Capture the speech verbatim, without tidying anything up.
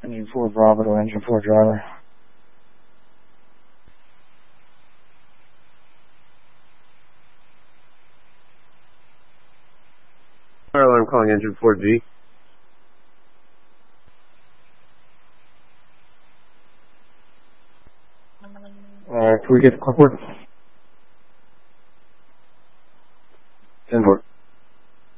Engine four Bravo to engine four driver. Fire alarm calling engine four G. Alright, can we get the clockwork?